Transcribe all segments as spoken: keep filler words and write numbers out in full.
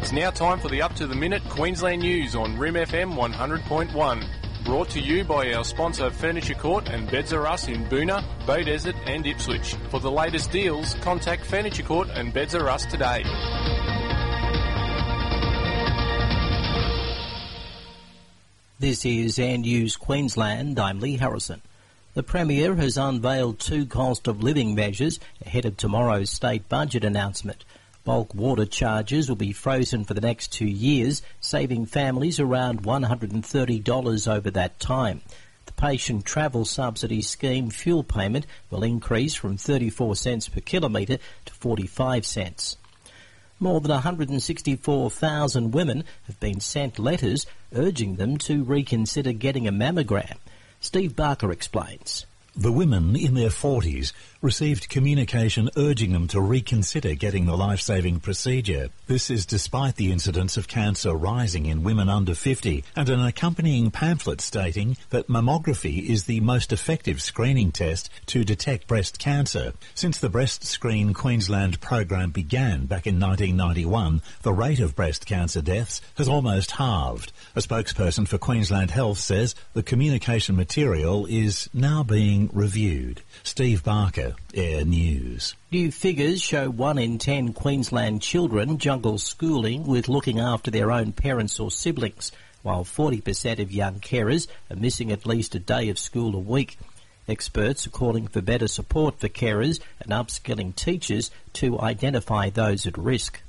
It's now time for the up-to-the-minute Queensland news on R I M F M one hundred point one. Brought to you by our sponsor Furniture Court and Beds R Us in Boonah, Bay Desert and Ipswich. For the latest deals, contact Furniture Court and Beds R Us today. This is Air News Queensland. I'm Lee Harrison. The Premier has unveiled two cost of living measures ahead of tomorrow's state budget announcement. Bulk water charges will be frozen for the next two years, saving families around one hundred thirty dollars over that time. The patient travel subsidy scheme fuel payment will increase from thirty-four cents per kilometre to forty-five cents. More than one hundred sixty-four thousand women have been sent letters urging them to reconsider getting a mammogram. Steve Barker explains. The women in their forties received communication urging them to reconsider getting the life-saving procedure. This is despite the incidence of cancer rising in women under fifty and an accompanying pamphlet stating that mammography is the most effective screening test to detect breast cancer. Since the Breast Screen Queensland program began back in nineteen ninety-one, the rate of breast cancer deaths has almost halved. A spokesperson for Queensland Health says the communication material is now being reviewed. Steve Barker, Air News. New figures show one in ten Queensland children juggle schooling with looking after their own parents or siblings, while forty percent of young carers are missing at least a day of school a week. Experts are calling for better support for carers and upskilling teachers to identify those at risk.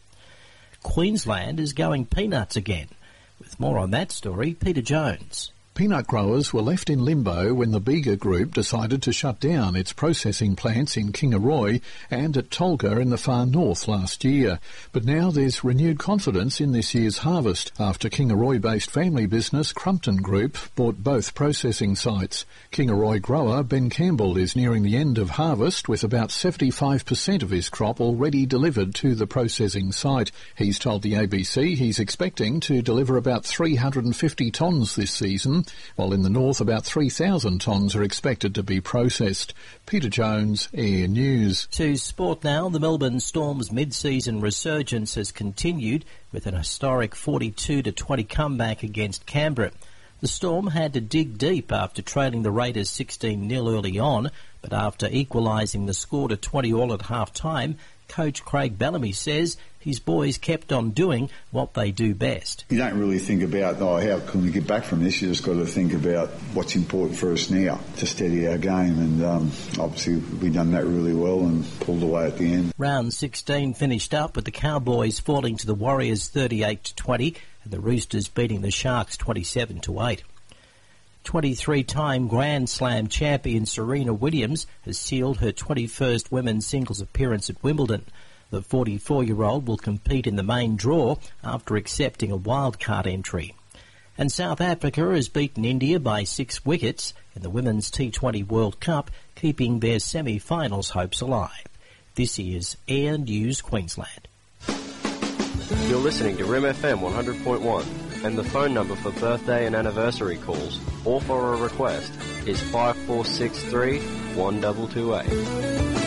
Queensland is going peanuts again. With more on that story, Peter Jones. Peanut growers were left in limbo when the Bega Group decided to shut down its processing plants in Kingaroy and at Tolga in the far north last year. But now there's renewed confidence in this year's harvest after Kingaroy-based family business Crumpton Group bought both processing sites. Kingaroy grower Ben Campbell is nearing the end of harvest with about seventy-five percent of his crop already delivered to the processing site. He's told the A B C he's expecting to deliver about three hundred fifty tonnes this season, while in the north about three thousand tonnes are expected to be processed. Peter Jones, Air News. To sport now, the Melbourne Storm's mid-season resurgence has continued with an historic forty-two to twenty comeback against Canberra. The Storm had to dig deep after trailing the Raiders sixteen nil early on, but after equalising the score to twenty all at half-time, coach Craig Bellamy says his boys kept on doing what they do best. You don't really think about, oh, how can we get back from this? You just got to think about what's important for us now to steady our game, and um, obviously we've done that really well and pulled away at the end. Round sixteen finished up with the Cowboys falling to the Warriors thirty-eight to twenty and the Roosters beating the Sharks twenty-seven to eight. twenty-three-time Grand Slam champion Serena Williams has sealed her twenty-first women's singles appearance at Wimbledon. The forty-four-year-old will compete in the main draw after accepting a wildcard entry. And South Africa has beaten India by six wickets in the Women's T twenty World Cup, keeping their semi-finals hopes alive. This is Air News Queensland. You're listening to R I M F M one hundred point one, and the phone number for birthday and anniversary calls or for a request is five four six three, one two two eight.